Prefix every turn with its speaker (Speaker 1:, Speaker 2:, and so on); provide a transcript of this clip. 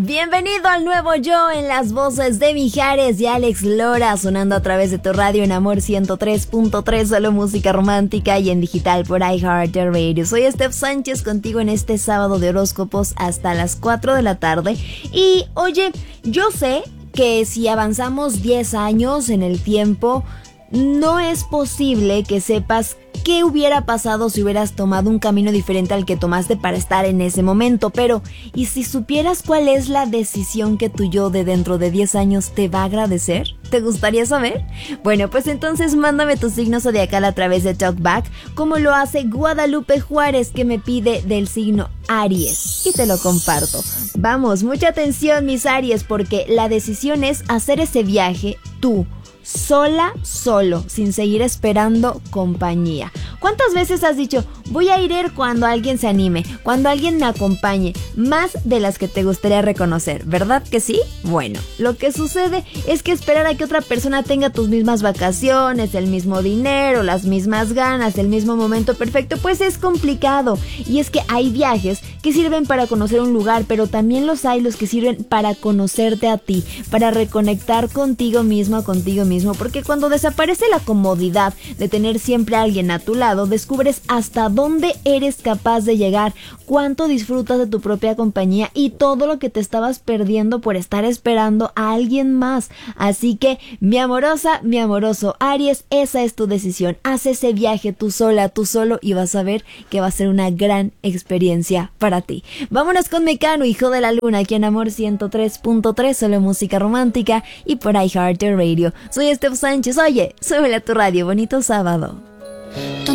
Speaker 1: Bienvenido al nuevo yo en las voces de Mijares y Alex Lora, sonando a través de tu radio en Amor 103.3, solo música romántica, y en digital por iHeartRadio. Soy Steph Sánchez contigo en este sábado de horóscopos hasta las 4 de la tarde. Y oye, yo sé que si avanzamos 10 años en el tiempo, no es posible que sepas qué hubiera pasado si hubieras tomado un camino diferente al que tomaste para estar en ese momento. Pero, ¿y si supieras cuál es la decisión que tu yo de dentro de 10 años te va a agradecer? ¿Te gustaría saber? Bueno, pues entonces mándame tu signo zodiacal a través de TalkBack, como lo hace Guadalupe Juárez, que me pide del signo Aries, y te lo comparto. Vamos, mucha atención, mis Aries, porque la decisión es hacer ese viaje tú, sola, solo, sin seguir esperando compañía. ¿Cuántas veces has dicho, voy a ir cuando alguien se anime, cuando alguien me acompañe? Más de las que te gustaría reconocer, ¿verdad que sí? Bueno, lo que sucede es que esperar a que otra persona tenga tus mismas vacaciones, el mismo dinero, las mismas ganas, el mismo momento perfecto, pues es complicado. Y es que hay viajes que sirven para conocer un lugar, pero también los que sirven para conocerte a ti, para reconectar contigo mismo, porque cuando desaparece la comodidad de tener siempre a alguien a tu lado, descubres hasta dónde eres capaz de llegar, cuánto disfrutas de tu propia compañía y todo lo que te estabas perdiendo por estar esperando a alguien más. Así que, mi amorosa, mi amoroso Aries, esa es tu decisión. Haz ese viaje tú sola, tú solo, y vas a ver que va a ser una gran experiencia para ti. Vámonos con Mecano, hijo de la luna, aquí en Amor 103.3, solo música romántica, y por iHeartRadio. Soy Steph Sánchez. Oye, súbele a tu radio. Bonito sábado.